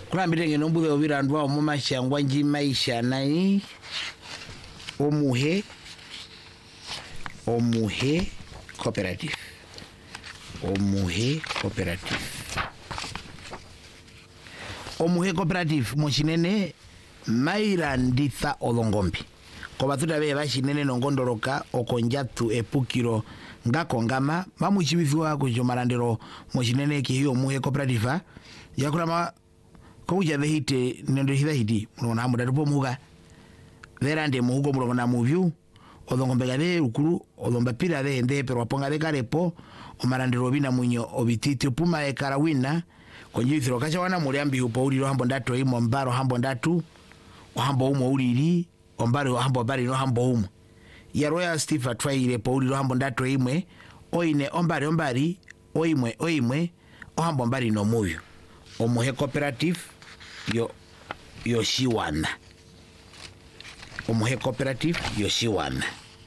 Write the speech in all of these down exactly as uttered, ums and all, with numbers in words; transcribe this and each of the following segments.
kulambire ngeno mbuze obirandwa omumashangwa nji maisha nai omuhe omuhe cooperative omuhe cooperative omuhe cooperative mochinene mairanditha olongombi kobathuta be bashinene nongondoroka okonjatu epukiro ngakongama mamuchibithwa kujo marandero mochinene kiyo omuhe cooperative yakurama kouja thehite nendo hitha hiti muna hamuda tupo muga verande muhugo mulo na muvyu odongombe gade ukuru odomba pira de ende pero aponga de karepo omarandero bina munyo obititi puma e karawina konjithiro kacha wana muliambi upo uliro hambo ndatu imo mbaro hambo ndatu ohambo umo uliri ombaro hambo bari no hambo umo ya Royal Steve atwaire po uliro hambo ndatu imwe oine ombari ombari oimwe oimwe ohambo mbari no muyo omuhe cooperative yo yoshiwana omuhe cooperative yoshiwana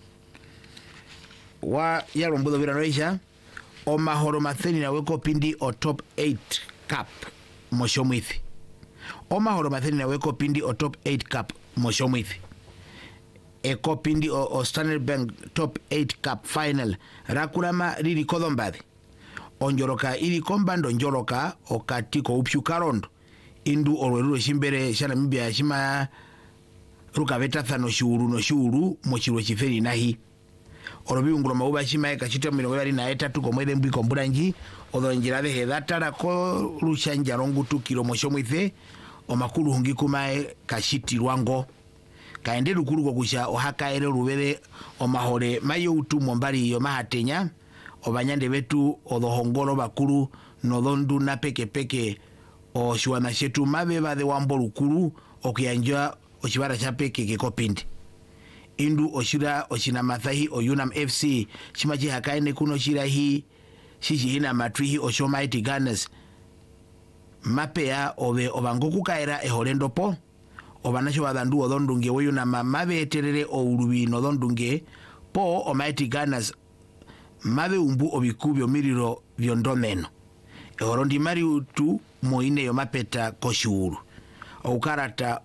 wa yarombudo biranoisha omahoro matheni na weko pindi o top eight cup moshomwithi omahoro matheni na weko pindi o top eight cup moshomwithi eko pindi o, o Standard Bank top eight cup final rakurama riri kodombadi onjoroka iri kombando njoroka okatiko upyukarondo indu olwerulo shimbere shana mibya shima rukaveta thano shuru no shuru mochiro chiferi nahi orobiunguro mauba shima ekachita mirongo bari na etatu komwede mbiko mburanji odonjira de hedatara ko rushanja rongutu kilo moshomwithe omakuru hungi kumae kashiti rwango kaende rukuru ko kusha ohaka ere rubere omahore mayo utumo mbari yo mahatenya obanyande betu odohongoro bakuru nodondu na peke peke o shuana shetu mabeba de wambo lukuru okuyanja ochibara cha peke ke kopindi indu oshira oshina mathahi o Unam F C chimaji hakaine kuno shira hi shishi hina matwihi osho Mighty Gunners mapea obe obangoku kaera ehorendo po obanasho badandu odondunge woyuna mabe terere o urubi nodondunge po o Mighty Gunners mabe umbu obikubyo miriro byondomeno ehorondi mari utu moine yo mapeta koshuru o karata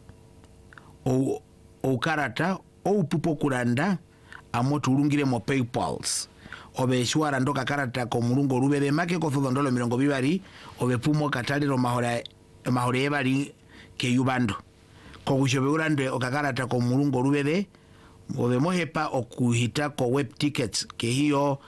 o o karata o pupo kuranda amoto urungire mo PayPals obe shwara ndoka karata ko murungo rubebe make ko thondolo mirongo bibari obe pumo kataliro mahora mahora ebari ke yubando ko gushobe urande okakarata ko murungo rubebe obe mohepa okuhita ko web tickets ke hiyo